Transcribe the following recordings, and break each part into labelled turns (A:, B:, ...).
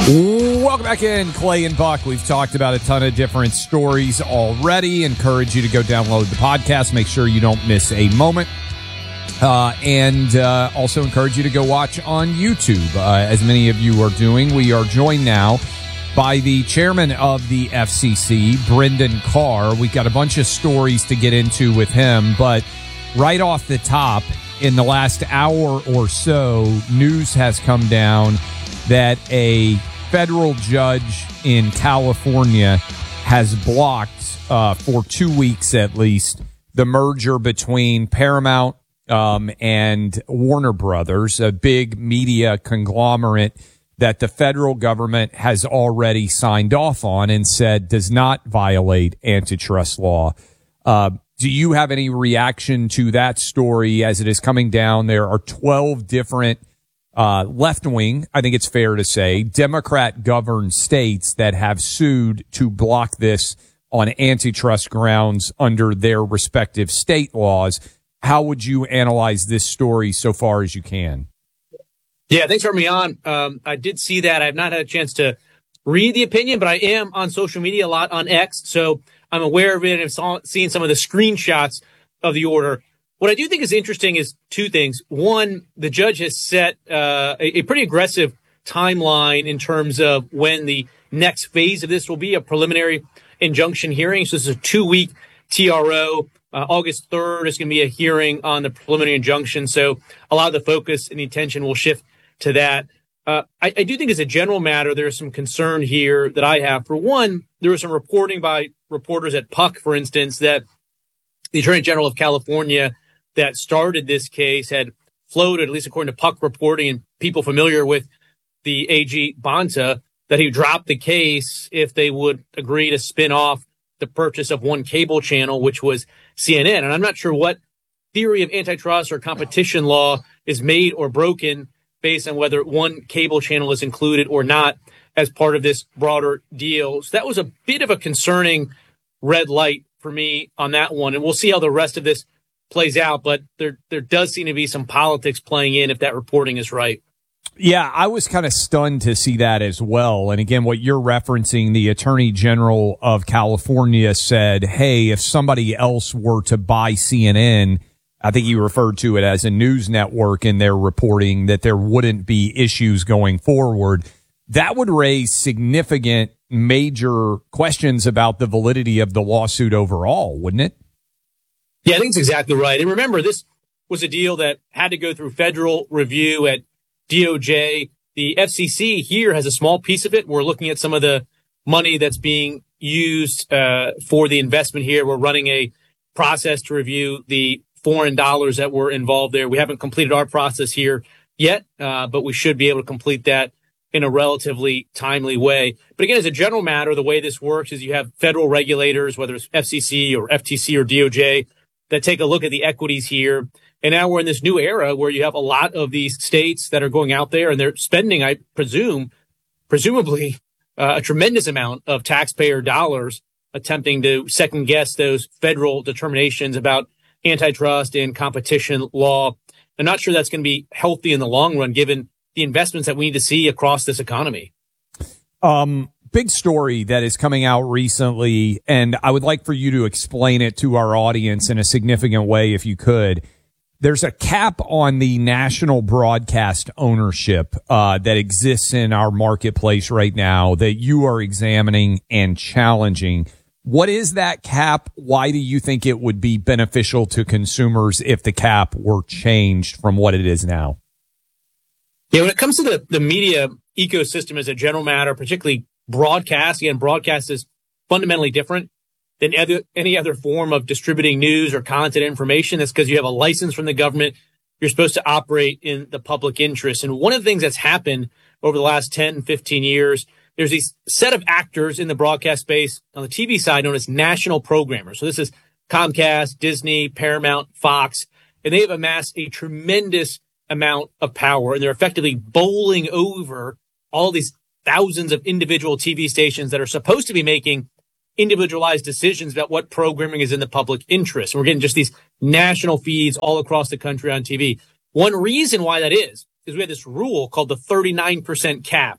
A: Welcome back in, Clay and Buck. We've talked about a ton of different stories already. Encourage you to go download the podcast. Make sure you don't miss a moment. And also encourage you to go watch on YouTube, as many of you are doing. We are joined now by the chairman of the FCC, Brendan Carr. We've got a bunch of stories to get into with him, but right off the top, in the last hour or so, news has come down that a federal judge in California has blocked, for 2 weeks at least, the merger between Paramount and Warner Brothers, a big media conglomerate that the federal government has already signed off on and said does not violate antitrust law. Do you have any reaction to that story as it is coming down? There are 12 different left-wing, I think it's fair to say, Democrat-governed states that have sued to block this on antitrust grounds under their respective state laws. How would you analyze this story so far as you can?
B: Yeah, thanks for having me on. I did see that. I have not had a chance to read the opinion, but I am on social media a lot on X, so I'm aware of it and have seen some of the screenshots of the order. What I do think is interesting is two things. One, the judge has set a pretty aggressive timeline in terms of when the next phase of this will be, a preliminary injunction hearing. So this is a 2-week TRO. August 3rd is going to be a hearing on the preliminary injunction. So a lot of the focus and the attention will shift to that. I do think as a general matter, there's some concern here that I have. For one, there was some reporting by reporters at Puck, for instance, that the Attorney General of California that started this case had floated, at least according to Puck reporting and people familiar with the AG Bonta, that he dropped the case if they would agree to spin off the purchase of one cable channel, which was CNN. And I'm not sure what theory of antitrust or competition law is made or broken based on whether one cable channel is included or not as part of this broader deal. So that was a bit of a concerning red light for me on that one. And we'll see how the rest of this plays out, but there does seem to be some politics playing in if that reporting is right.
A: Yeah, I was kind of stunned to see that as well. And again, what you're referencing, the Attorney General of California said, hey, if somebody else were to buy CNN, I think he referred to it as a news network in their reporting, that there wouldn't be issues going forward. That would raise significant major questions about the validity of the lawsuit overall, wouldn't it?
B: Yeah, I think it's exactly right. And remember, this was a deal that had to go through federal review at DOJ. The FCC here has a small piece of it. We're looking at some of the money that's being used for the investment here. We're running a process to review the foreign dollars that were involved there. We haven't completed our process here yet, but we should be able to complete that in a relatively timely way. But again, as a general matter, the way this works is you have federal regulators, whether it's FCC or FTC or DOJ, that take a look at the equities here. And now we're in this new era where you have a lot of these states that are going out there and they're spending, I presumably, a tremendous amount of taxpayer dollars attempting to second guess those federal determinations about antitrust and competition law. I'm not sure that's going to be healthy in the long run, given the investments that we need to see across this economy.
A: Big story that is coming out recently, and I would like for you to explain it to our audience in a significant way, if you could. There's a cap on the national broadcast ownership that exists in our marketplace right now that you are examining and challenging. What is that cap? Why do you think it would be beneficial to consumers if the cap were changed from what it is now?
B: Yeah, when it comes to the media ecosystem as a general matter, particularly broadcast, again, broadcast is fundamentally different than any other form of distributing news or content information. That's because you have a license from the government. You're supposed to operate in the public interest. And one of the things that's happened over the last 10, 15 years, there's these set of actors in the broadcast space on the TV side known as national programmers. So this is Comcast, Disney, Paramount, Fox, and they have amassed a tremendous amount of power, and they're effectively bowling over all these thousands of individual TV stations that are supposed to be making individualized decisions about what programming is in the public interest. And we're getting just these national feeds all across the country on TV. One reason why that is we have this rule called the 39% cap.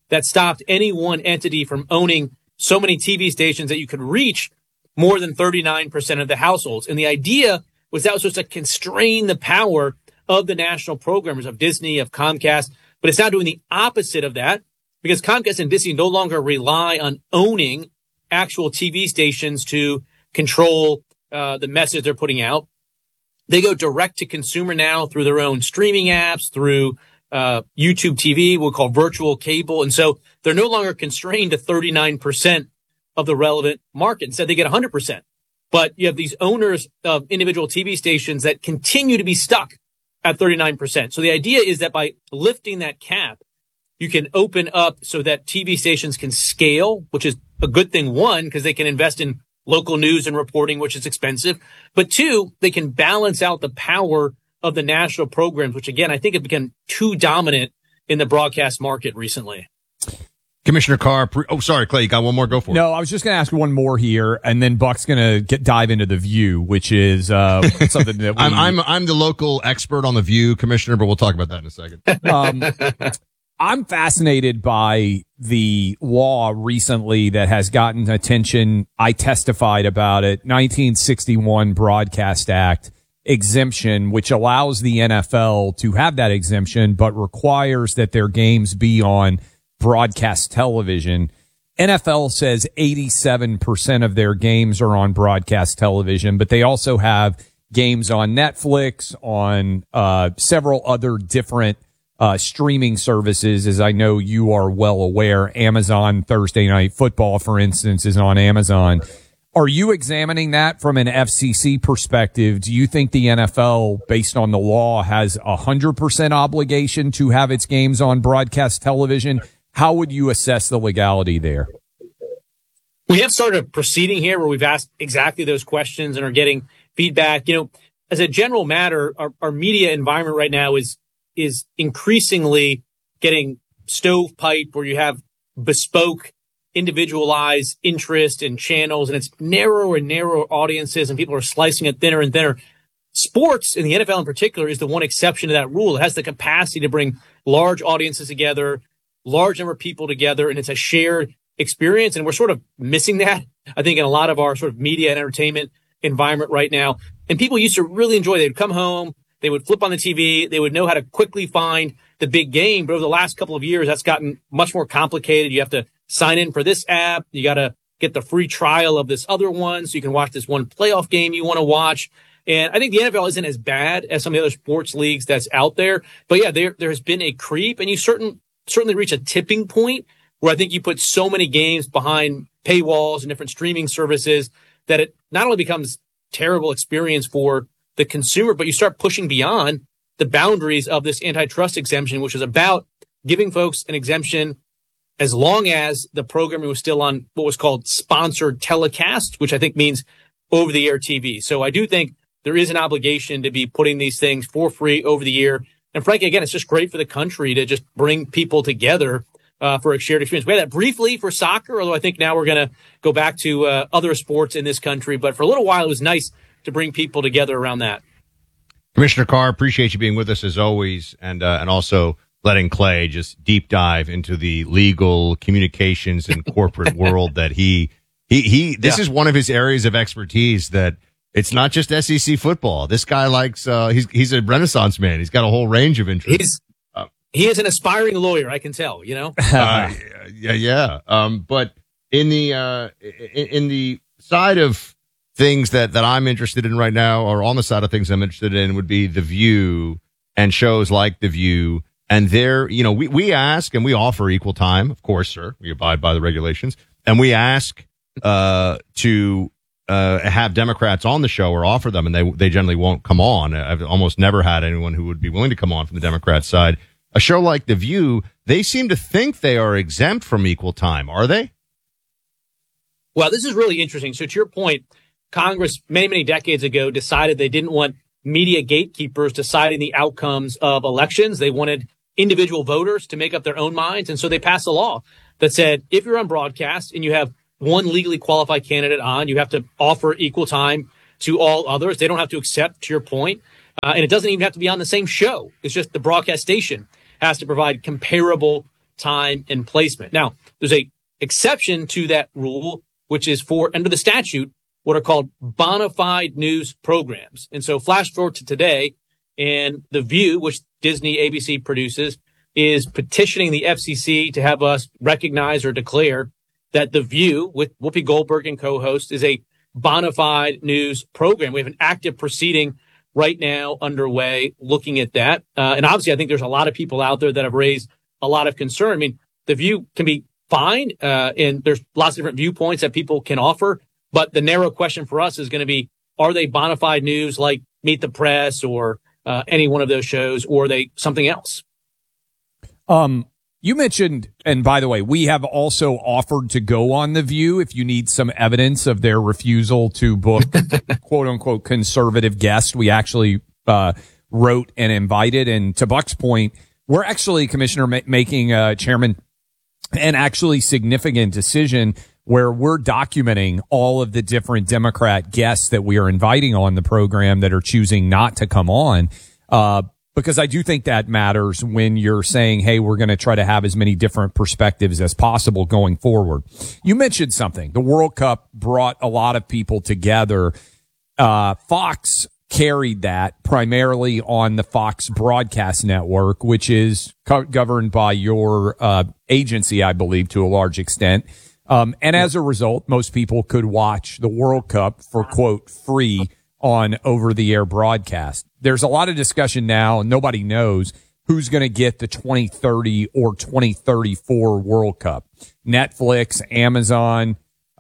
B: that stopped any one entity from owning so many TV stations that you could reach more than 39% of the households. And the idea was that was supposed to constrain the power of the national programmers, of Disney, of Comcast. But it's now doing the opposite of that, because Comcast and Disney no longer rely on owning actual TV stations to control the message they're putting out. They go direct to consumer now through their own streaming apps, through YouTube TV, we'll call virtual cable. And so they're no longer constrained to 39% of the relevant market. Instead, they get 100%. But you have these owners of individual TV stations that continue to be stuck at 39%. So the idea is that by lifting that cap, you can open up so that TV stations can scale, which is a good thing, one, because they can invest in local news and reporting, which is expensive. But two, they can balance out the power of the national programs, which, again, I think have become too dominant in the broadcast market recently.
C: Commissioner Carr. Sorry, Clay, you got one more? Go for it.
A: No, I was just going to ask one more here, and then Buck's going to dive into The View, which is something that
C: I'm the local expert on The View, Commissioner, but we'll talk about that in a second.
A: I'm fascinated by the law recently that has gotten attention. I testified about it. 1961 Broadcast Act exemption, which allows the NFL to have that exemption, but requires that their games be on broadcast television. NFL says 87% of their games are on broadcast television, but they also have games on Netflix, on several other different streaming services, as I know you are well aware. Amazon Thursday Night Football, for instance, is on Amazon. Are you examining that from an FCC perspective? Do you think the NFL, based on the law, has 100% obligation to have its games on broadcast television? How would you assess the legality there?
B: We have started a proceeding here where we've asked exactly those questions and are getting feedback. As a general matter, our media environment right now is increasingly getting stovepiped, where you have bespoke, individualized interest in channels, and it's narrower and narrower audiences, and people are slicing it thinner and thinner. Sports, in the NFL in particular, is the one exception to that rule. It has the capacity to bring large audiences together, large number of people together, and it's a shared experience. And we're sort of missing that, I think, in a lot of our sort of media and entertainment environment right now. And people used to really enjoy, they'd come home, they would flip on the TV, they would know how to quickly find the big game. But over the last couple of years, that's gotten much more complicated. You have to sign in for this app. You got to get the free trial of this other one so you can watch this one playoff game you want to watch. And I think the NFL isn't as bad as some of the other sports leagues that's out there. But yeah, there has been a creep, and you certainly reach a tipping point where I think you put so many games behind paywalls and different streaming services that it not only becomes terrible experience for the consumer, but you start pushing beyond the boundaries of this antitrust exemption, which is about giving folks an exemption as long as the programming was still on what was called sponsored telecast, which I think means over-the-air TV. So I do think there is an obligation to be putting these things for free over the air. And frankly, again, it's just great for the country to just bring people together for a shared experience. We had that briefly for soccer, although I think now we're going to go back to other sports in this country. But for a little while, it was nice to bring people together around that.
C: Commissioner Carr, appreciate you being with us as always, and also letting Clay just deep dive into the legal communications and corporate world that this is one of his areas of expertise, that it's not just SEC football. This guy likes, he's a Renaissance man. He's got a whole range of interests.
B: He is an aspiring lawyer, I can tell,
C: Yeah. But in the side of things that I'm interested in right now, or on the side of things I'm interested in, would be The View and shows like The View. And there, we ask and we offer equal time, of course, sir. We abide by the regulations, and we ask to have Democrats on the show, or offer them, and they generally won't come on. I've almost never had anyone who would be willing to come on from the Democrat side. A show like The View, they seem to think they are exempt from equal time. Are they?
B: Well, this is really interesting. So to your point, Congress many, many decades ago decided they didn't want media gatekeepers deciding the outcomes of elections. They wanted individual voters to make up their own minds. And so they passed a law that said, if you're on broadcast and you have one legally qualified candidate on, you have to offer equal time to all others. They don't have to accept, to your point. And it doesn't even have to be on the same show. It's just the broadcast station has to provide comparable time, and placement. Now, there's a exception to that rule, which is for, under the statute, what are called bona fide news programs. And so flash forward to today, and The View, which Disney ABC produces, is petitioning the FCC to have us recognize or declare that The View, with Whoopi Goldberg and co-host, is a bona fide news program. We have an active proceeding right now underway looking at that. And obviously, I think there's a lot of people out there that have raised a lot of concern. I mean, The View can be fine, and there's lots of different viewpoints that people can offer. But the narrow question for us is going to be, are they bona fide news like Meet the Press or any one of those shows, or are they something else?
A: You mentioned, and by the way, we have also offered to go on The View if you need some evidence of their refusal to book quote unquote conservative guests. We actually wrote and invited. And to Buck's point, we're actually, Commissioner, making Chairman, an actually significant decision where we're documenting all of the different Democrat guests that we are inviting on the program that are choosing not to come on. Because I do think that matters when you're saying, hey, we're going to try to have as many different perspectives as possible going forward. You mentioned something. The World Cup brought a lot of people together. Fox carried that primarily on the Fox broadcast network, which is governed by your agency, I believe, to a large extent. And as a result, most people could watch the World Cup for, quote, free on over-the-air broadcast. There's a lot of discussion now, and nobody knows who's going to get the 2030 or 2034 World Cup. Netflix, Amazon,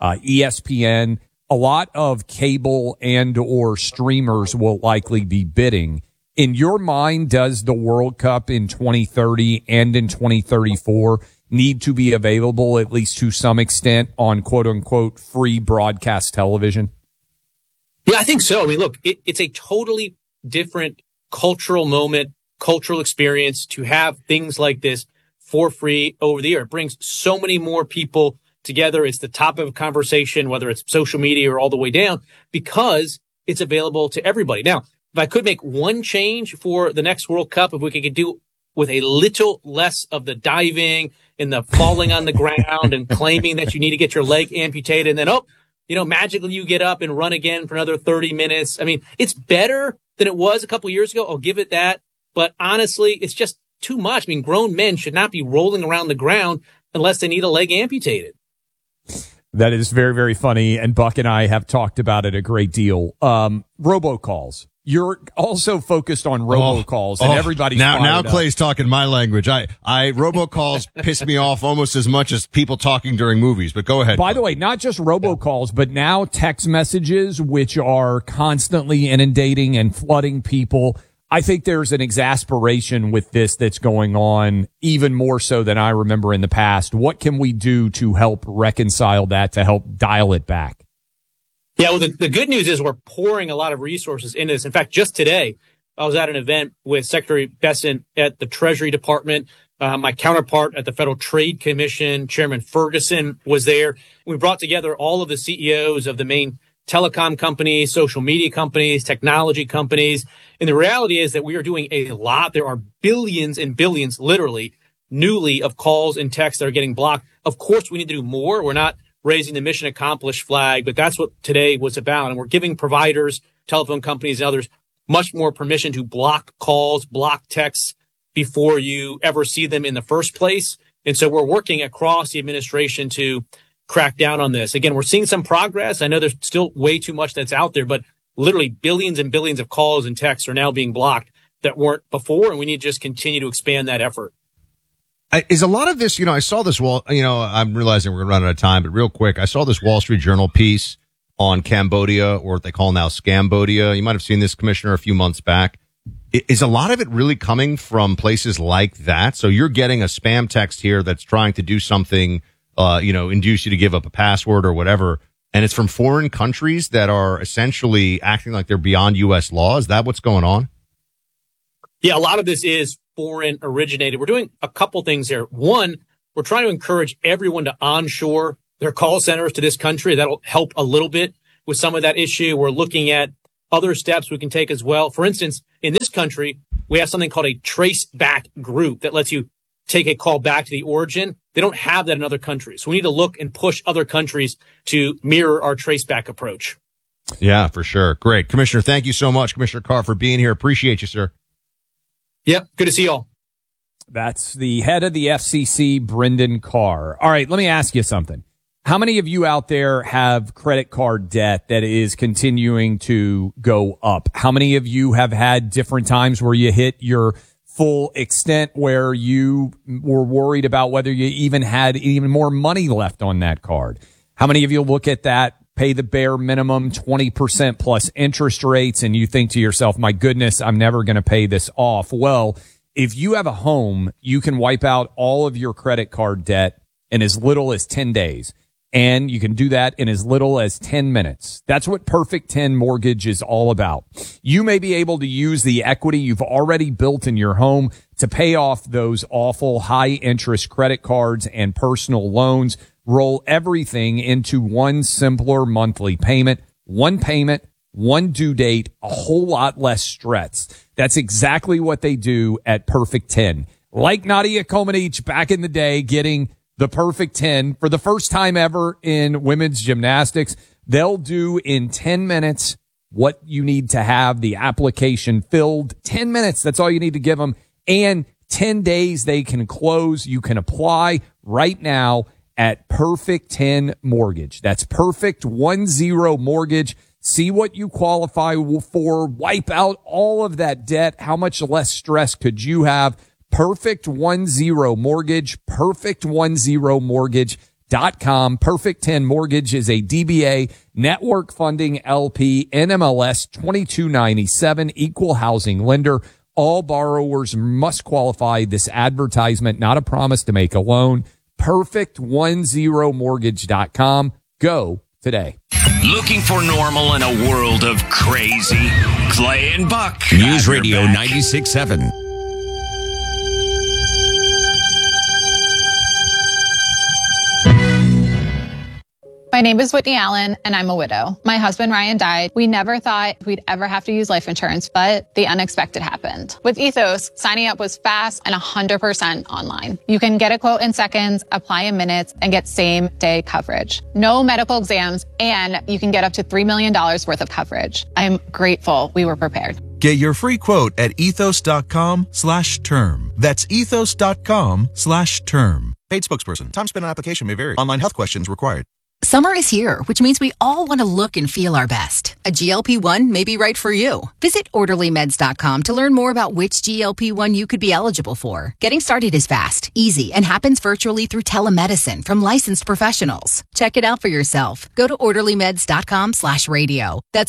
A: ESPN, a lot of cable and or streamers will likely be bidding. In your mind, does the World Cup in 2030 and in 2034 need to be available, at least to some extent, on quote-unquote free broadcast television?
B: Yeah, I think so. I mean, look, it's a totally different cultural moment, cultural experience to have things like this for free over the air. It brings so many more people together. It's the topic of conversation, whether it's social media or all the way down, because it's available to everybody. Now, if I could make one change for the next World Cup, if we could do with a little less of the diving and the falling on the ground and claiming that you need to get your leg amputated and then, magically you get up and run again for another 30 minutes. I mean, it's better than it was a couple years ago. I'll give it that. But honestly, it's just too much. I mean, grown men should not be rolling around the ground unless they need a leg amputated.
A: That is very, very funny. And Buck and I have talked about it a great deal. Robocalls. You're also focused on robocalls, and everybody's
C: now Clay's talking my language. I robocalls piss me off almost as much as people talking during movies. But go ahead.
A: By the way, not just robocalls, but now text messages, which are constantly inundating and flooding people. I think there's an exasperation with this that's going on, even more so than I remember in the past. What can we do to help reconcile that, to help dial it back?
B: Yeah, well, the good news is we're pouring a lot of resources into this. In fact, just today, I was at an event with Secretary Bessent at the Treasury Department. My counterpart at the Federal Trade Commission, Chairman Ferguson, was there. We brought together all of the CEOs of the main telecom companies, social media companies, technology companies. And the reality is that we are doing a lot. There are billions and billions, literally, newly, of calls and texts that are getting blocked. Of course, we need to do more. We're not raising the mission accomplished flag, but that's what today was about. And we're giving providers, telephone companies and others much more permission to block calls, block texts before you ever see them in the first place. And so we're working across the administration to crack down on this. Again, we're seeing some progress. I know there's still way too much that's out there, but literally billions and billions of calls and texts are now being blocked that weren't before. And we need to just continue to expand that effort.
C: Is a lot of this, I saw this I'm realizing we're running out of time, but real quick, I saw this Wall Street Journal piece on Cambodia, or what they call now Scambodia. You might have seen this, Commissioner, a few months back. Is a lot of it really coming from places like that? So you're getting a spam text here that's trying to do something, induce you to give up a password or whatever. And it's from foreign countries that are essentially acting like they're beyond U.S. law. Is that what's going on?
B: Yeah, a lot of this is foreign originated. We're doing a couple things here. One, we're trying to encourage everyone to onshore their call centers to this country. That'll help a little bit with some of that issue. We're looking at other steps we can take as well. For instance, in this country, we have something called a trace back group that lets you take a call back to the origin. They don't have that in other countries. So we need to look and push other countries to mirror our traceback approach.
C: Yeah, for sure. Great. Commissioner, thank you so much, Commissioner Carr, for being here. Appreciate you, sir.
B: Yep. Good to see you all.
A: That's the head of the FCC, Brendan Carr. All right, let me ask you something. How many of you out there have credit card debt that is continuing to go up? How many of you have had different times where you hit your full extent where you were worried about whether you even had even more money left on that card? How many of you look at that, pay the bare minimum 20% plus interest rates, and you think to yourself, my goodness, I'm never going to pay this off? Well, if you have a home, you can wipe out all of your credit card debt in as little as 10 days. And you can do that in as little as 10 minutes. That's what Perfect 10 Mortgage is all about. You may be able to use the equity you've already built in your home to pay off those awful high interest credit cards and personal loans. Roll everything into one simpler monthly payment, one due date, a whole lot less stress. That's exactly what they do at Perfect 10. Like Nadia Comaneci back in the day getting the Perfect 10 for the first time ever in women's gymnastics. They'll do in 10 minutes what you need to have the application filled. 10 minutes. That's all you need to give them. And 10 days they can close. You can apply right now at Perfect 10 Mortgage. That's Perfect 10 Mortgage. See what you qualify for. Wipe out all of that debt. How much less stress could you have? Perfect 10 Mortgage, perfect10mortgage.com. Perfect 10 Mortgage is a DBA network funding LP NMLS 2297 equal housing lender. All borrowers must qualify. This advertisement, not a promise to make a loan. Perfect10mortgage.com. Go today.
D: Looking for normal in a world of crazy? Clay and Buck.
E: News Radio 96.7.
F: My name is Whitney Allen, and I'm a widow. My husband, Ryan, died. We never thought we'd ever have to use life insurance, but the unexpected happened. With Ethos, signing up was fast and 100% online. You can get a quote in seconds, apply in minutes, and get same-day coverage. No medical exams, and you can get up to $3 million worth of coverage. I'm grateful we were prepared.
G: Get your free quote at ethos.com/term. That's ethos.com/term. Paid spokesperson. Time spent on application may vary. Online health questions required.
H: Summer is here, which means we all want to look and feel our best. A GLP-1 may be right for you. Visit orderlymeds.com to learn more about which GLP-1 you could be eligible for. Getting started is fast, easy, and happens virtually through telemedicine from licensed professionals. Check it out for yourself. Go to orderlymeds.com/radio. That's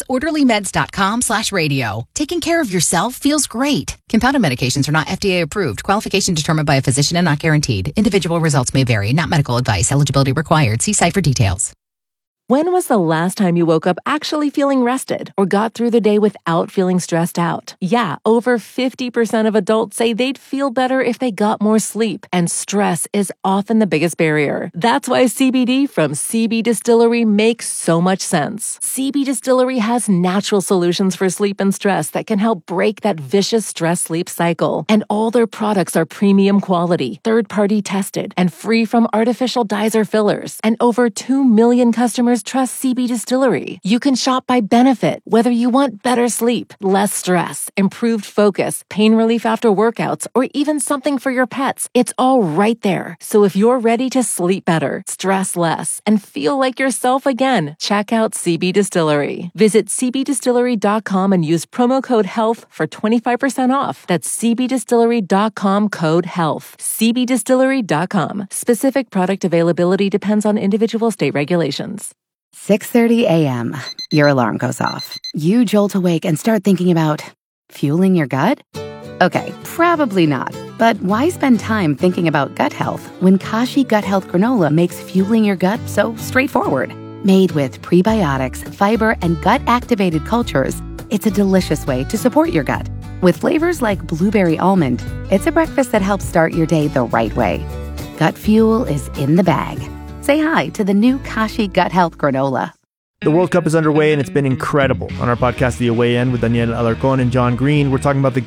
H: orderlymeds.com/radio. Taking care of yourself feels great. Compounded medications are not FDA approved. Qualification determined by a physician and not guaranteed. Individual results may vary. Not medical advice. Eligibility required. See site for details.
I: When was the last time you woke up actually feeling rested or got through the day without feeling stressed out? Yeah, over 50% of adults say they'd feel better if they got more sleep, and stress is often the biggest barrier. That's why CBD from CB Distillery makes so much sense. CB Distillery has natural solutions for sleep and stress that can help break that vicious stress-sleep cycle. And all their products are premium quality, third-party tested, and free from artificial dyes or fillers. And over 2 million customers trust CB Distillery. You can shop by benefit, whether you want better sleep, less stress, improved focus, pain relief after workouts, or even something for your pets. It's all right there. So if you're ready to sleep better, stress less, and feel like yourself again, check out CB Distillery. Visit cbdistillery.com and use promo code HEALTH for 25% off. That's cbdistillery.com code HEALTH. cbdistillery.com. Specific product availability depends on individual state regulations.
J: 6:30 a.m. Your alarm goes off. You jolt awake and start thinking about fueling your gut? Okay, probably not. But why spend time thinking about gut health when Kashi Gut Health Granola makes fueling your gut so straightforward? Made with prebiotics, fiber, and gut-activated cultures, it's a delicious way to support your gut. With flavors like blueberry almond, it's a breakfast that helps start your day the right way. Gut fuel is in the bag. Say hi to the new Kashi Gut Health Granola.
K: The World Cup is underway and it's been incredible. On our podcast, The Away End, with Daniel Alarcon and John Green, we're talking about the